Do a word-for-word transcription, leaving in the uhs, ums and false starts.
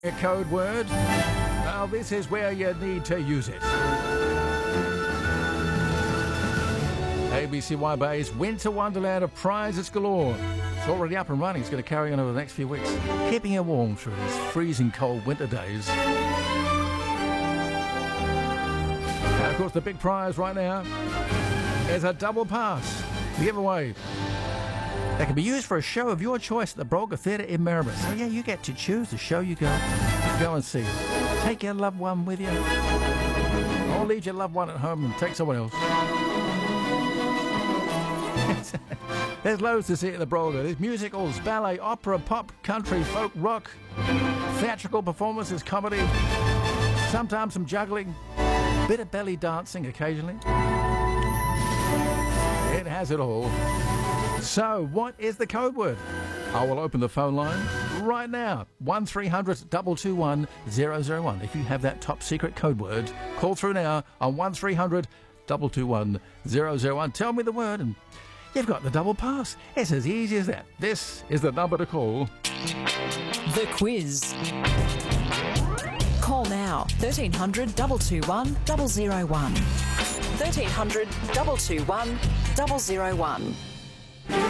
A code word. Now this is where you need to use it. A B C Y Bay's Winter Wonderland of prizes galore. It's already up and running. It's going to carry on over the next few weeks, keeping you warm through these freezing cold winter days. And of course, the big prize right now is a double pass to give away. That can be used for a show of your choice at the Brolga Theatre in Maryborough. So yeah, you get to choose the show you go go and see. Take your loved one with you, or leave your loved one at home and take someone else. There's loads to see at the Brolga. There's musicals, ballet, opera, pop, country, folk, rock, theatrical performances, comedy, sometimes some juggling, bit of belly dancing occasionally. It has it all. So, what is the code word? I will open the phone line right now. one three hundred two two one zero zero one. If you have that top secret code word, call through now on one three hundred two two one zero zero one. Tell me the word and you've got the double pass. It's as easy as that. This is the number to call. The quiz. Call now. thirteen hundred two two one zero zero one. thirteen hundred two two one zero zero one.